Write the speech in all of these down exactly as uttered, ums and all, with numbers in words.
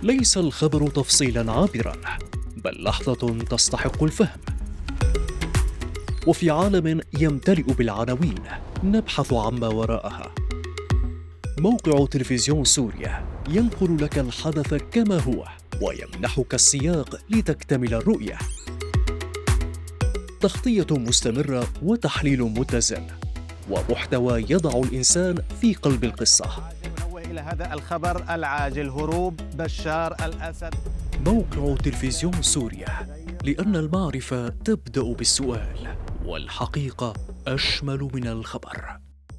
ليس الخبر تفصيلا عابرا، بل لحظة تستحق الفهم. وفي عالم يمتلئ بالعناوين نبحث عما وراءها. موقع تلفزيون سوريا ينقل لك الحدث كما هو ويمنحك السياق لتكتمل الرؤية. تغطية مستمرة وتحليل متزن ومحتوى يضع الإنسان في قلب القصة. إلى هذا الخبر العاجل: هروب بشار الأسد. موقع تلفزيون سوريا، لأن المعرفة تبدأ بالسؤال، والحقيقة أشمل من الخبر.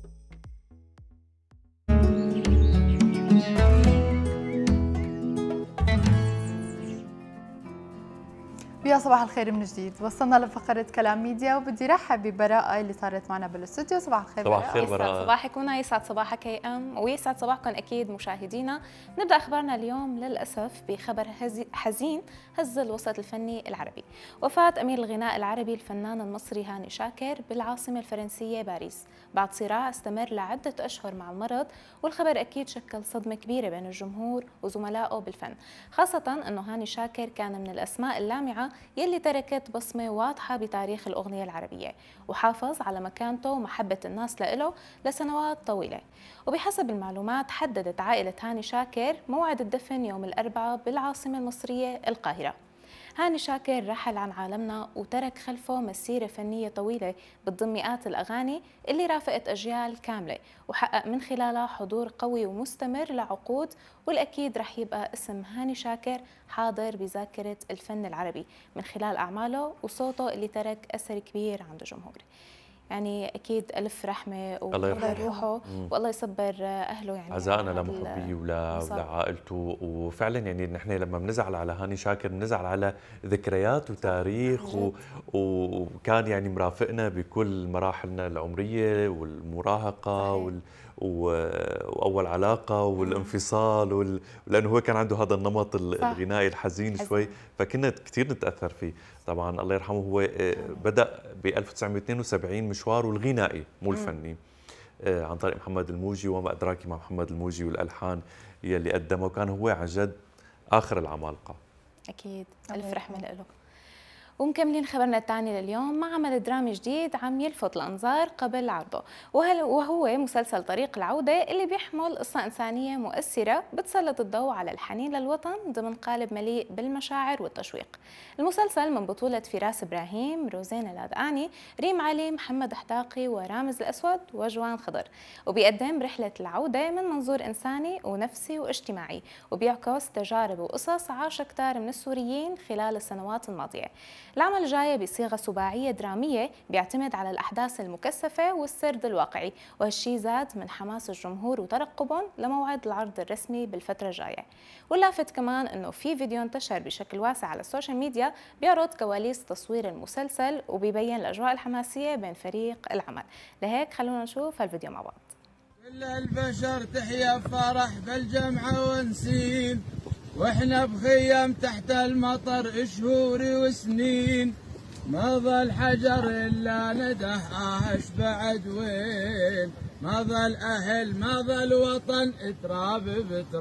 يا صباح الخير من جديد. وصلنا لفقرة كلام ميديا، وبدي رحب ببراءة اللي صارت معنا بالاستوديو. صباح الخير صباح الخير براءة. يسعد صباحك هنا، يسعد صباحك هي ام، ويسعد صباحكم اكيد مشاهدينا. نبدا اخبارنا اليوم للاسف بخبر حزين هز الوسط الفني العربي. وفاة امير الغناء العربي الفنان المصري هاني شاكر بالعاصمة الفرنسية باريس بعد صراع استمر لعدة اشهر مع المرض، والخبر اكيد شكل صدمة كبيرة بين الجمهور وزملائه بالفن، خاصة انه هاني شاكر كان من الاسماء اللامعة يلي تركت بصمة واضحة بتاريخ الأغنية العربية، وحافظ على مكانته ومحبة الناس له لسنوات طويلة. وبحسب المعلومات حددت عائلة هاني شاكر موعد الدفن يوم الأربعاء بالعاصمة المصرية القاهرة. هاني شاكر رحل عن عالمنا وترك خلفه مسيرة فنية طويلة بتضم مئات الأغاني اللي رافقت أجيال كاملة، وحقق من خلالها حضور قوي ومستمر لعقود، والأكيد رح يبقى اسم هاني شاكر حاضر بذاكرة الفن العربي من خلال أعماله وصوته اللي ترك أثر كبير عند الجمهور. يعني اكيد الف رحمه والله يروحه والله يصبر اهله. يعني عزائنا لمحبيه ولعائلته. وفعلا يعني نحن لما بنزعل على هاني شاكر بنزعل على ذكريات وتاريخ و... وكان يعني مرافقنا بكل مراحلنا العمريه والمراهقه وال... واول علاقه والانفصال وال... لانه هو كان عنده هذا النمط الغنائي الحزين شوي، فكنا كثير نتاثر فيه. طبعا الله يرحمه هو بدا ب ألف وتسعمئة واثنين وسبعين مشواره الغنائي مو الفني عن طريق محمد الموجي وما ادراك مع محمد الموجي والالحان يلي قدمه، كان هو عن جد اخر العمالقه. اكيد الف رحمه له. ومكملين خبرنا الثاني لليوم مع عمل درامي جديد عم يلفت الأنظار قبل عرضه، وهو مسلسل طريق العودة اللي بيحمل قصة إنسانية مؤثرة بتسلط الضوء على الحنين للوطن ضمن قالب مليء بالمشاعر والتشويق. المسلسل من بطولة فراس إبراهيم، روزين الأدقاني، ريم علي، محمد حداقي، ورامز الأسود، وجوان خضر، وبيقدم رحلة العودة من منظور إنساني ونفسي واجتماعي، وبيعكس تجارب وقصص عاش كتار من السوريين خلال السنوات الماضية. العمل جاي بصيغة سباعية درامية بيعتمد على الأحداث المكثفة والسرد الواقعي، وهالشي زاد من حماس الجمهور وترقبهم لموعد العرض الرسمي بالفترة الجاية. واللافت كمان أنه في فيديو انتشر بشكل واسع على السوشيال ميديا بيعرض كواليس تصوير المسلسل وبيبين الأجواء الحماسية بين فريق العمل. لهيك خلونا نشوف هالفيديو مع بعض. كل البشر تحيا فرح بالجمعة ونسين، واحنا بخيم تحت المطر شهور وسنين، ما ظل حجر الا نده عاش بعد وين، ما ظل اهل ما ظل وطن تراب بتراب.